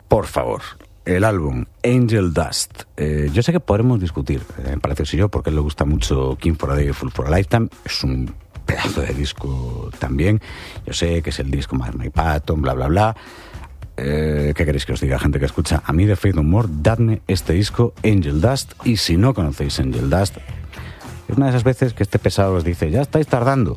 Por favor, el álbum Angel Dust. Yo sé que podremos discutir, me parece si yo, porque le gusta mucho King for a Day, Fool for a Lifetime. Es un pedazo de disco también. Yo sé que es el disco más Mike Patton, bla, bla, bla. ¿Qué queréis que os diga, gente que escucha? A mí de Faith No More, dadme este disco Angel Dust. Y si no conocéis Angel Dust, es una de esas veces que este pesado os dice, ya estáis tardando.